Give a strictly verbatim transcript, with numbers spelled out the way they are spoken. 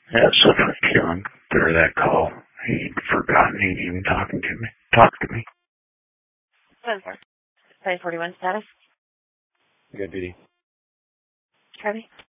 Yeah, so feeling through that call. He'd forgotten he'd even talking to me. Talk to me. ten forty-one status. Good, B D. Kirby.